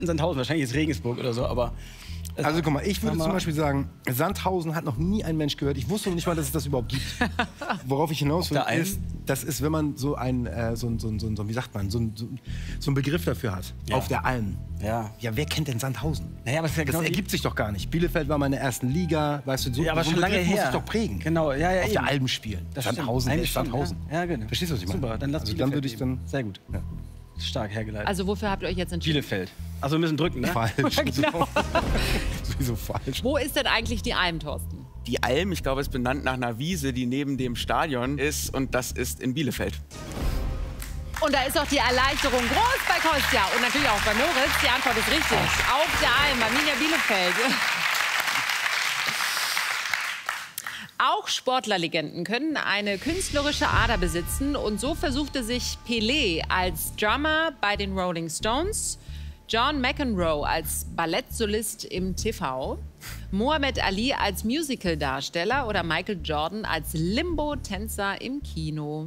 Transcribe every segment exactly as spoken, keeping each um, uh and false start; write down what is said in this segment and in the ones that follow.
Sandhausen, wahrscheinlich ist Regensburg oder so, aber... Also guck mal, ich würde zum Beispiel sagen, Sandhausen hat noch nie ein Mensch gehört. Ich wusste noch nicht mal, dass es das überhaupt gibt. Worauf ich hinaus will, ist, das ist, wenn man so ein, äh, so, ein, so, ein, so, ein, wie sagt man, so ein, so einen Begriff dafür hat. Ja. Auf der Alm. Ja. Ja, wer kennt denn Sandhausen? Naja, aber das, ja genau das ergibt sich doch gar nicht. Bielefeld war mal in der ersten Liga, weißt du, so, ja, aber so schon lange her. muss sich doch prägen. Genau, ja, ja, auf eben. der Alm spielen. Das Sandhausen, ist Sandhausen. Ja, ja, genau. Verstehst du, was ich meine? Super, dann lass also dann würde ich dann... Sehr gut. Ja. Stark hergeleitet. Also wofür habt ihr euch jetzt entschieden? Bielefeld. Also wir müssen drücken, ne? Falsch. Genau. Sowieso falsch. Wo ist denn eigentlich die Alm, Thorsten? Die Alm, ich glaube, ist benannt nach einer Wiese, die neben dem Stadion ist. Und das ist in Bielefeld. Und da ist auch die Erleichterung groß bei Kostja und natürlich auch bei Moritz. Die Antwort ist richtig. Auf der Alm, Arminia Bielefeld. Auch Sportlerlegenden können eine künstlerische Ader besitzen. Und so versuchte sich Pelé als Drummer bei den Rolling Stones, John McEnroe als Ballettsolist im T V, Muhammad Ali als Musicaldarsteller oder Michael Jordan als Limbo-Tänzer im Kino.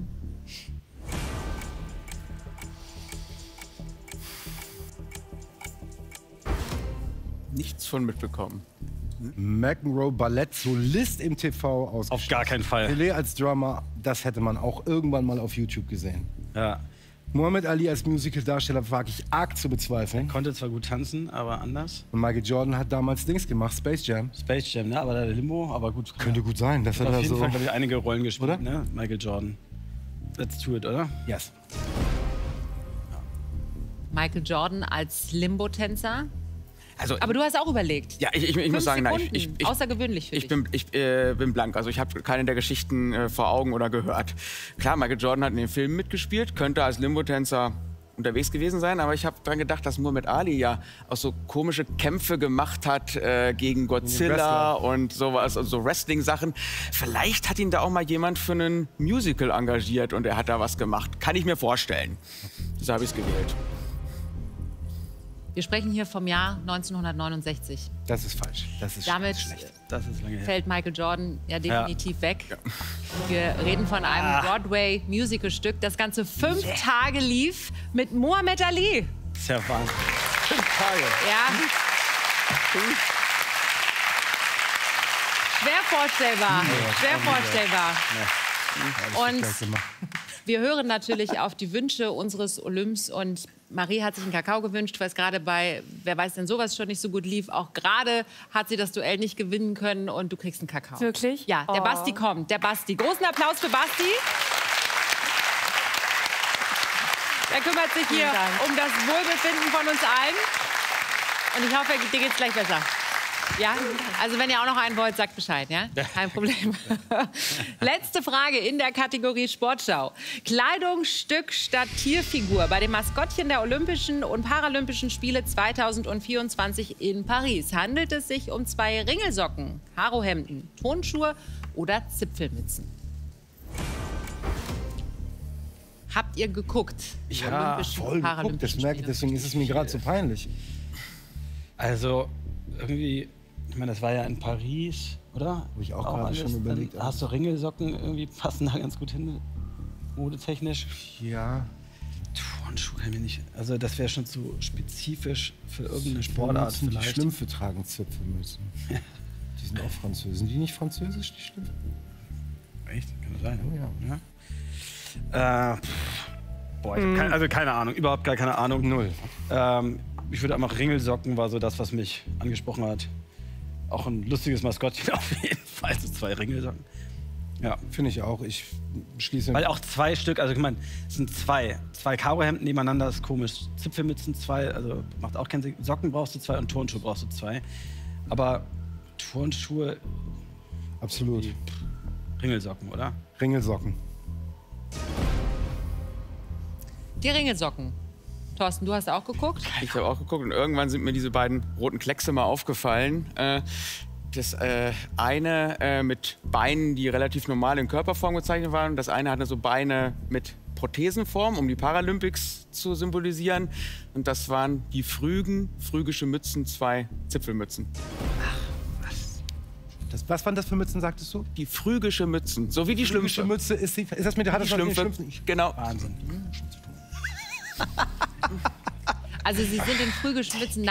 Nichts von mitbekommen. McEnroe Ballett-Solist im T V aus. Auf gar keinen Fall. Pelé als Drummer, das hätte man auch irgendwann mal auf YouTube gesehen. Ja. Muhammad Ali als Musical-Darsteller wage ich arg zu bezweifeln. Er konnte zwar gut tanzen, aber anders. Und Michael Jordan hat damals Dings gemacht, Space Jam. Space Jam, ne? Aber der Limbo, aber gut. Könnte gut sein. Das hat hat auf er jeden so Fall, glaube ich, einige Rollen gespielt, oder? Ne? Michael Jordan. Let's do it, oder? Yes. Michael Jordan als Limbo-Tänzer. Also, aber du hast auch überlegt. Ja, ich, ich, ich muss sagen, nein, ich, ich, ich, außergewöhnlich für ich dich. bin, ich äh, bin blank. Also ich habe keine der Geschichten äh, vor Augen oder gehört. Klar, Michael Jordan hat in den Filmen mitgespielt, könnte als Limbo-Tänzer unterwegs gewesen sein, aber ich habe daran gedacht, dass Muhammad Ali ja auch so komische Kämpfe gemacht hat äh, gegen Godzilla und sowas, also so Wrestling-Sachen. Vielleicht hat ihn da auch mal jemand für ein Musical engagiert und er hat da was gemacht. Kann ich mir vorstellen. Deshalb habe ich es gewählt. Wir sprechen hier vom Jahr neunzehnhundertneunundsechzig. Das ist falsch. Das ist Damit schlecht. Das ist lange her. fällt Michael Jordan ja definitiv ja. weg. Ja. Wir reden von einem ah. Broadway-Musical-Stück, das Ganze fünf yeah. Tage lief mit Muhammad Ali. Das ist ja Wahnsinn. Fünf Tage. Ja. Schwer vorstellbar. Ja, Schwer vorstellbar. Ja. Und wir hören natürlich auf die Wünsche unseres Olymps und Marie hat sich einen Kakao gewünscht, weil es gerade bei Wer weiß denn sowas schon nicht so gut lief. Auch gerade hat sie das Duell nicht gewinnen können und du kriegst einen Kakao. Wirklich? Ja, der oh. Basti kommt. Der Basti. Großen Applaus für Basti. Er kümmert sich hier um das Wohlbefinden von uns allen. Und ich hoffe, dir geht's gleich besser. Ja, also wenn ihr auch noch einen wollt, sagt Bescheid, ja? Kein Problem. Letzte Frage in der Kategorie Sportschau. Kleidungsstück statt Tierfigur bei dem Maskottchen der Olympischen und Paralympischen Spiele zweitausendvierundzwanzig in Paris. Handelt es sich um zwei Ringelsocken, Karohemden, Turnschuhe oder Zipfelmützen? Habt ihr geguckt? Ja, voll geguckt. Das merke ich, deswegen ist es mir gerade so peinlich. Also irgendwie, ich meine, das war ja in Paris, oder? Habe ich auch, auch gerade schon überlegt. Hast du Ringelsocken, irgendwie passen da ganz gut hin, modetechnisch? Ja. Turnschuhe kann ich mir nicht, also das wäre schon zu spezifisch für irgendeine Sportart die vielleicht. Die Schlümpfe tragen Zipfelmützen. Ja. Die sind auch Französisch. Sind die nicht französisch, die Schlümpfe? Echt? Kann das sein? Oh, ja. ja. Äh, boah, ich hab kein, also keine Ahnung, überhaupt gar keine Ahnung. Null. Ähm, ich würde einfach Ringelsocken war so das, was mich angesprochen hat. Auch ein lustiges Maskottchen auf jeden Fall, so zwei Ringelsocken. Ja. Finde ich auch. Ich schließe. Weil auch zwei Stück, also ich meine, es sind zwei. Zwei Karohemden nebeneinander ist komisch. Zipfelmützen zwei, also macht auch keinen Sinn. Socken brauchst du zwei und Turnschuhe brauchst du zwei. Aber Turnschuhe. Absolut. Ringelsocken, oder? Ringelsocken. Die Ringelsocken. Thorsten, du hast auch geguckt? Ich habe auch geguckt und irgendwann sind mir diese beiden roten Kleckse mal aufgefallen. Äh, das äh, eine äh, mit Beinen, die relativ normal in Körperform gezeichnet waren. Das eine hatte so Beine mit Prothesenform, um die Paralympics zu symbolisieren. Und das waren die Phrygen, phrygische Mützen, zwei Zipfelmützen. Ach, was? Das, was waren das für Mützen, sagtest du? Die phrygische Mützen, so wie die Schlümpfe. Die Mütze, ist, die, ist das mit der hat die das Schlümpfe? Schlümpfen? Genau. Wahnsinn. Also sie sind in früh geschwitzten